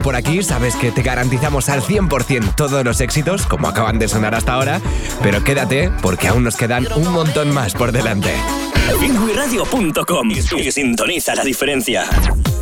Por aquí sabes que te garantizamos al 100% todos los éxitos, como acaban de sonar hasta ahora, pero quédate porque aún nos quedan un montón más por delante. Bingwiradio.com y sintoniza la diferencia.